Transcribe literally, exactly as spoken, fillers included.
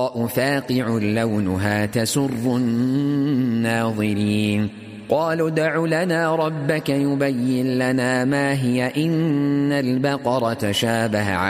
فاقع لونها تسر الناظرين قالوا ادع لنا ربك يبين لنا ما هي إن البقرة تشابه